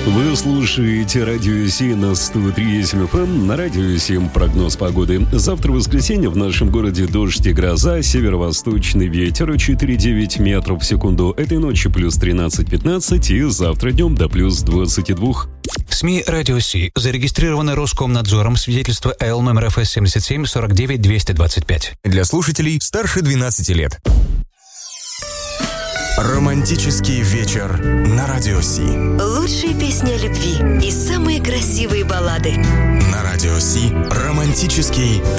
Вы слушаете Радио 7 на 103.7 FM. На Радио 7 прогноз погоды. Завтра воскресенье в нашем городе дождь и гроза, северо-восточный ветер 4,9 метров в секунду. Этой ночью плюс 13-15 и завтра днем до плюс 22. В СМИ «Радио Си» зарегистрировано Роскомнадзором свидетельство Л номер ФС 77 49 225. Для слушателей старше 12 лет. Романтический вечер на Радио Си. Лучшие песни о любви и самые красивые баллады. На Радио Си романтический